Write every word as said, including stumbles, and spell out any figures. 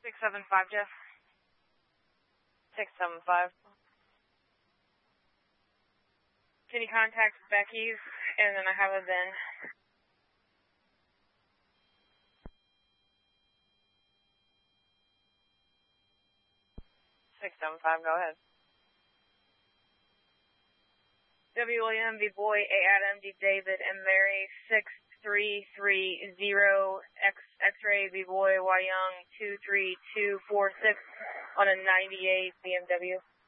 six seven five, Jeff. six seven five. Can you contact Becky's, and then I have a V I N. six seven five, go ahead. W. William, V. Boy, A. Adam, D. David, and Mary, six three three zero, X, X-ray, V. Boy, Y. Young, two three two four six, on a ninety-eight B M W.